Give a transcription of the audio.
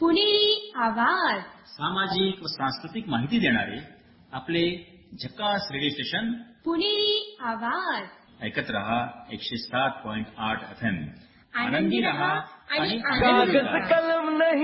पुणेरी आवाज. सामाजिक व सांस्कृतिक माहिती देणारे आपले झकास रेडिओ स्टेशन पुणेरी आवाज. ऐकत रहा 107.8 FM. आनंदी रहा आणि आनंदी रहा.